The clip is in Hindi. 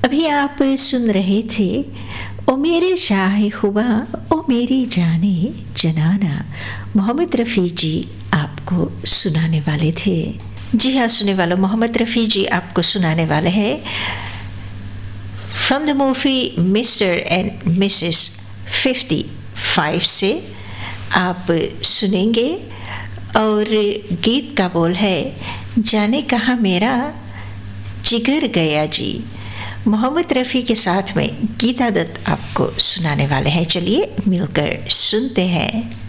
अभी आप सुन रहे थे ओ मेरे शाह खुबा ओ मेरी जाने जनाना। मोहम्मद रफ़ी जी आपको सुनाने वाले थे। जी हाँ सुनने वालों, मोहम्मद रफ़ी जी आपको सुनाने वाले हैं from the movie mister and Mrs 55 से आप सुनेंगे। और गीत का बोल है जाने कहाँ मेरा जिगर गया जी। मोहम्मद रफ़ी के साथ में गीता दत्त आपको सुनाने वाले हैं। चलिए मिलकर सुनते हैं।